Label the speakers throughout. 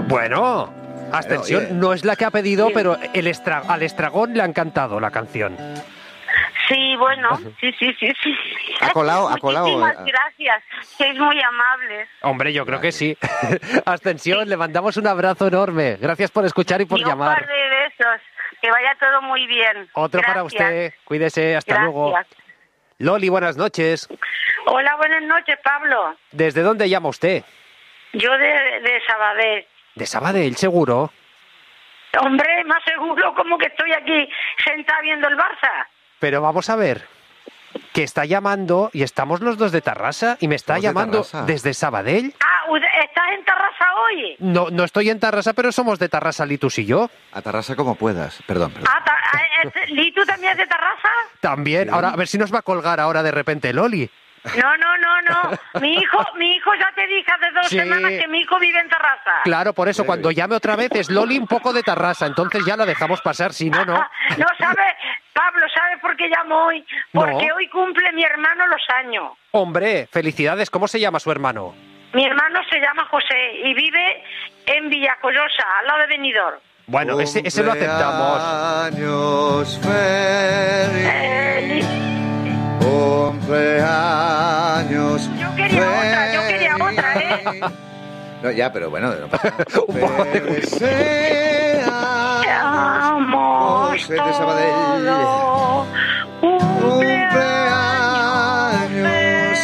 Speaker 1: Bueno, Ascensión
Speaker 2: oye.
Speaker 1: no es la que ha pedido,
Speaker 3: Sí.
Speaker 1: pero al Estragón le ha encantado la canción.
Speaker 3: Sí, bueno, sí.
Speaker 2: Ha colado.
Speaker 3: Muchísimas gracias, sois muy amables.
Speaker 1: Hombre, yo creo que sí. Ascensión, le mandamos un abrazo enorme. Gracias por escuchar y por
Speaker 3: Y un
Speaker 1: llamar.
Speaker 3: par de besos, que vaya todo muy bien.
Speaker 1: Otro para
Speaker 3: Gracias.
Speaker 1: usted. Cuídese, hasta
Speaker 3: Gracias.
Speaker 1: luego. Loli, buenas noches.
Speaker 3: Hola, buenas noches, Pablo.
Speaker 1: ¿Desde dónde llama usted?
Speaker 3: Yo de Sabadell.
Speaker 1: De Sabadell, seguro.
Speaker 3: Hombre, más seguro como que estoy aquí sentada viendo el Barça.
Speaker 1: Pero vamos a ver, que está llamando y estamos los dos de Tarrasa y me está
Speaker 2: Somos de
Speaker 1: llamando
Speaker 2: Tarrasa.
Speaker 1: desde Sabadell.
Speaker 3: ¿Estás en Tarrasa hoy?
Speaker 1: No estoy en Tarrasa, pero somos de Tarrasa, Litus y yo.
Speaker 2: Atarrasa como puedas. Perdón.
Speaker 3: ¿Litu también es de Tarrasa?
Speaker 1: También.
Speaker 2: Sí.
Speaker 1: Ahora, a ver si nos va a colgar ahora de repente Loli.
Speaker 3: No. Mi hijo ya te dije hace 2
Speaker 1: Sí.
Speaker 3: semanas que mi hijo vive en Tarrasa.
Speaker 1: Claro, por eso
Speaker 2: Sí.
Speaker 1: cuando llame otra vez es Loli un poco de Tarrasa, entonces ya la dejamos pasar, si no, no.
Speaker 3: No, Pablo, ¿sabes por qué llamo hoy? Porque
Speaker 1: No.
Speaker 3: hoy cumple mi hermano los años.
Speaker 1: Hombre, felicidades, ¿cómo se llama su hermano?
Speaker 3: Mi hermano se llama José y vive en Villacollosa, al lado de Benidorm.
Speaker 1: Bueno, ese lo aceptamos.
Speaker 2: Cumpleaños feliz. Cumpleaños.
Speaker 3: Yo quería otra, ¿eh?
Speaker 2: No, ya, pero bueno, no pasa nada.
Speaker 1: Un poco de-
Speaker 3: Te amo.
Speaker 2: José de Sabadell.
Speaker 3: Todo.
Speaker 2: Cumpleaños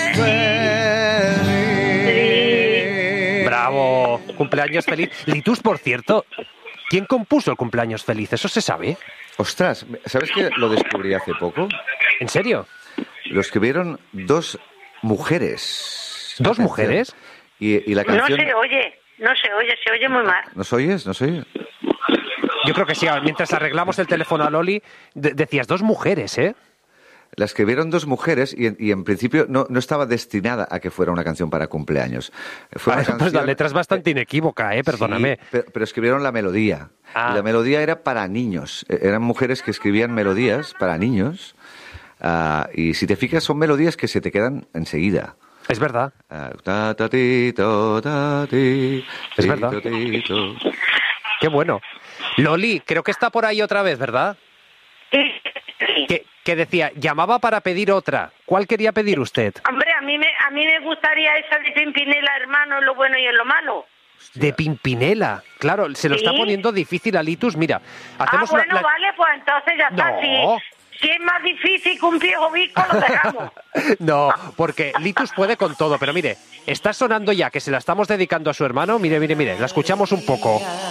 Speaker 2: feliz.
Speaker 1: Bravo, cumpleaños feliz. Litus, por cierto, ¿quién compuso el cumpleaños feliz? ¿Eso se sabe?
Speaker 2: Ostras, ¿sabes que lo descubrí hace poco?
Speaker 1: ¿En serio?
Speaker 2: Lo escribieron 2 mujeres.
Speaker 1: ¿Dos mujeres?
Speaker 2: Y la canción...
Speaker 3: No se oye, se oye muy mal.
Speaker 2: ¿Nos oyes? ¿Nos oyes?
Speaker 1: Yo creo que sí, mientras arreglamos el teléfono a Loli, decías 2 mujeres, ¿eh?
Speaker 2: La escribieron 2 mujeres y en principio no estaba destinada a que fuera una canción para cumpleaños. Fue una
Speaker 1: Pues la
Speaker 2: canción-
Speaker 1: letra es bastante inequívoca, perdóname.
Speaker 2: Sí, pero escribieron la melodía.
Speaker 1: Ah.
Speaker 2: Y la melodía era para niños. Eran mujeres que escribían melodías para niños. Y si te fijas, son melodías que se te quedan enseguida.
Speaker 1: Es verdad.
Speaker 2: Ta, ta, ti, to, ta, ti,
Speaker 1: Es
Speaker 2: ti,
Speaker 1: verdad.
Speaker 2: to, ti, to.
Speaker 1: Qué bueno. Loli, creo que está por ahí otra vez, ¿verdad?
Speaker 3: Sí.
Speaker 1: Que decía, llamaba para pedir otra. ¿Cuál quería pedir usted?
Speaker 3: Hombre, a mí me gustaría esa de Pimpinela, hermano, en lo bueno y en lo malo.
Speaker 1: De Pimpinela. Claro, se lo está
Speaker 3: Sí.
Speaker 1: poniendo difícil a Litus. Mira, hacemos
Speaker 3: Bueno, vale, pues entonces ya está.
Speaker 1: No.
Speaker 3: Si es más difícil que un viejo visco, lo dejamos.
Speaker 1: No, porque Litus puede con todo, pero mire, está sonando ya que se la estamos dedicando a su hermano. Mire, la escuchamos un poco.